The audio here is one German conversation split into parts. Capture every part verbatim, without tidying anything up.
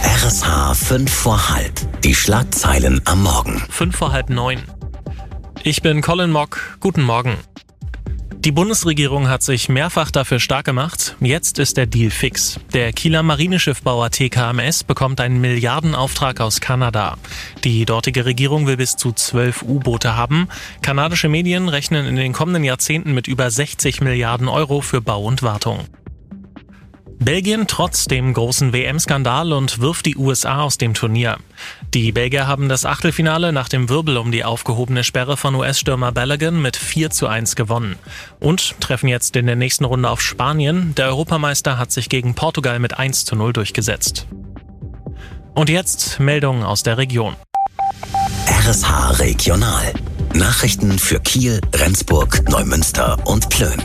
R S H fünf vor halb. Die Schlagzeilen am Morgen. fünf vor halb neun. Ich bin Colin Mock. Guten Morgen. Die Bundesregierung hat sich mehrfach dafür stark gemacht. Jetzt ist der Deal fix. Der Kieler Marineschiffbauer T K M S bekommt einen Milliardenauftrag aus Kanada. Die dortige Regierung will bis zu zwölf U-Boote haben. Kanadische Medien rechnen in den kommenden Jahrzehnten mit über sechzig Milliarden Euro für Bau und Wartung. Belgien trotz dem großen W M-Skandal und wirft die U S A aus dem Turnier. Die Belgier haben das Achtelfinale nach dem Wirbel um die aufgehobene Sperre von U S-Stürmer Balogun mit vier zu eins gewonnen. Und treffen jetzt in der nächsten Runde auf Spanien. Der Europameister hat sich gegen Portugal mit eins zu null durchgesetzt. Und jetzt Meldungen aus der Region. R S H Regional. Nachrichten für Kiel, Rendsburg, Neumünster und Plön.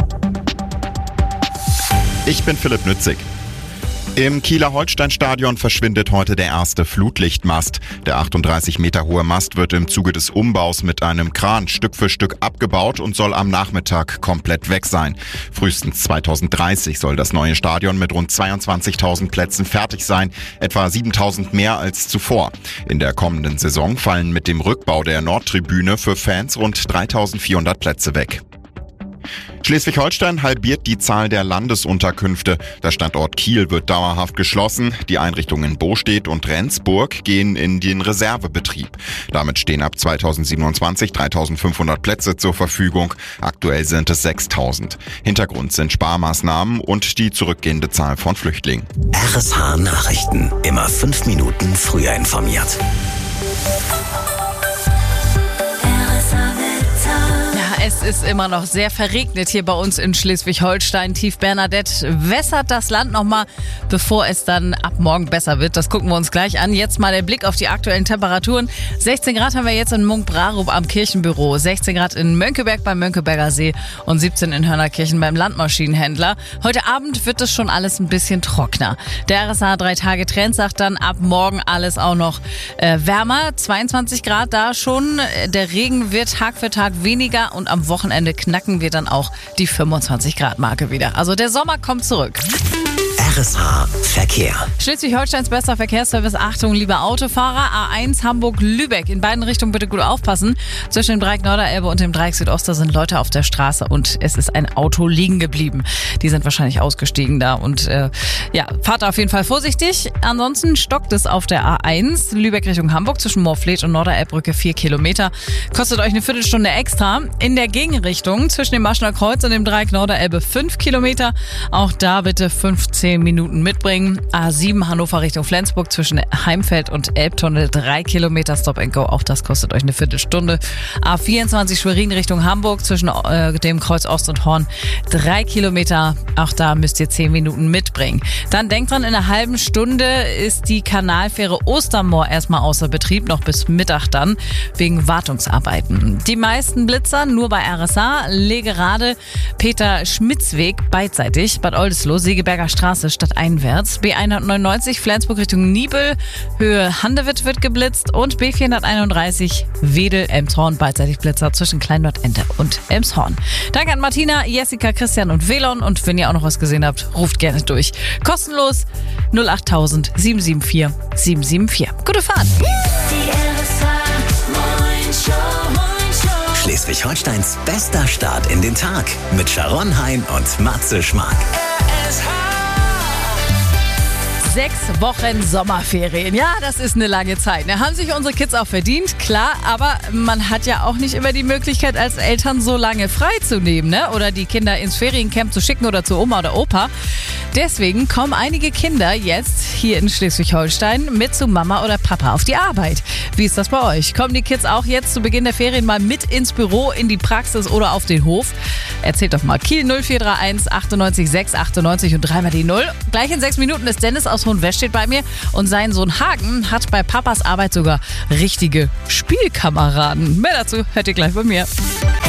Ich bin Philipp Nützig. Im Kieler Holstein-Stadion verschwindet heute der erste Flutlichtmast. Der achtunddreißig Meter hohe Mast wird im Zuge des Umbaus mit einem Kran Stück für Stück abgebaut und soll am Nachmittag komplett weg sein. Frühestens zweitausenddreißig soll das neue Stadion mit rund zweiundzwanzigtausend Plätzen fertig sein, etwa siebentausend mehr als zuvor. In der kommenden Saison fallen mit dem Rückbau der Nordtribüne für Fans rund dreitausendvierhundert Plätze weg. Schleswig-Holstein halbiert die Zahl der Landesunterkünfte. Der Standort Kiel wird dauerhaft geschlossen. Die Einrichtungen Bostedt und Rendsburg gehen in den Reservebetrieb. Damit stehen ab zweitausendsiebenundzwanzig dreitausendfünfhundert Plätze zur Verfügung. Aktuell sind es sechstausend. Hintergrund sind Sparmaßnahmen und die zurückgehende Zahl von Flüchtlingen. R S H Nachrichten. Immer fünf Minuten früher informiert. Es ist immer noch sehr verregnet hier bei uns in Schleswig-Holstein. Tief Bernadette wässert das Land nochmal, bevor es dann ab morgen besser wird. Das gucken wir uns gleich an. Jetzt mal der Blick auf die aktuellen Temperaturen. sechzehn Grad haben wir jetzt in Munkbrarup am Kirchenbüro, sechzehn Grad in Mönckeberg beim Mönckeberger See und siebzehn in Hörnerkirchen beim Landmaschinenhändler. Heute Abend wird es schon alles ein bisschen trockener. Der R S H drei Tage Trend sagt dann ab morgen alles auch noch äh, wärmer. zweiundzwanzig Grad da schon. Der Regen wird Tag für Tag weniger und am Wochenende knacken wir dann auch die fünfundzwanzig Grad Marke wieder. Also der Sommer kommt zurück. R S H Verkehr. Schleswig-Holsteins bester Verkehrsservice. Achtung, liebe Autofahrer. A eins Hamburg-Lübeck. In beiden Richtungen bitte gut aufpassen. Zwischen dem Dreieck Norderelbe und dem Dreieck Südoster sind Leute auf der Straße und es ist ein Auto liegen geblieben. Die sind wahrscheinlich ausgestiegen da und äh, ja, fahrt auf jeden Fall vorsichtig. Ansonsten stockt es auf der A eins Lübeck Richtung Hamburg zwischen Moorfleet und Norderelbbrücke vier Kilometer. Kostet euch eine Viertelstunde extra. In der Gegenrichtung zwischen dem Maschner Kreuz und dem Dreieck Norderelbe fünf Kilometer. Auch da bitte fünfzehn Minuten mitbringen. A sieben Hannover Richtung Flensburg zwischen Heimfeld und Elbtunnel drei Kilometer Stop and Go. Auch das kostet euch eine Viertelstunde. A vierundzwanzig Schwerin Richtung Hamburg zwischen äh, dem Kreuz Ost und Horn drei Kilometer. Auch da müsst ihr zehn Minuten mitbringen. Dann denkt dran, in einer halben Stunde ist die Kanalfähre Ostermoor erstmal außer Betrieb, noch bis Mittag dann, wegen Wartungsarbeiten. Die meisten Blitzer nur bei R S H, Legerade, Peter-Schmitz-Weg beidseitig, Bad Oldesloe, Segeberger Straße stadteinwärts, B hundertneunundneunzig Flensburg Richtung Niebel, Höhe Handewitt wird geblitzt und B vierhunderteinunddreißig Wedel-Elmshorn beidseitig Blitzer zwischen Klein-Nordende und Elmshorn. Danke an Martina, Jessica, Christian und Velon und wenn ihr auch noch was gesehen habt, ruft gerne durch. Kostenlos null achttausend sieben sieben vier sieben sieben vier. Gute Fahrt! Schleswig-Holsteins bester Start in den Tag mit Sharon Hein und Matze Schmark. Sechs Wochen Sommerferien. Ja, das ist eine lange Zeit. Da haben sich unsere Kids auch verdient, klar. Aber man hat ja auch nicht immer die Möglichkeit, als Eltern so lange frei zu nehmen, ne? Oder die Kinder ins Feriencamp zu schicken oder zu Oma oder Opa. Deswegen kommen einige Kinder jetzt hier in Schleswig-Holstein mit zu Mama oder Papa auf die Arbeit. Wie ist das bei euch? Kommen die Kids auch jetzt zu Beginn der Ferien mal mit ins Büro, in die Praxis oder auf den Hof? Erzählt doch mal. Kiel null vier drei eins achtundneunzig sechs achtundneunzig und dreimal die Null. Gleich in sechs Minuten ist Dennis aus Hohenwest steht bei mir und sein Sohn Hagen hat bei Papas Arbeit sogar richtige Spielkameraden. Mehr dazu hört ihr gleich bei mir.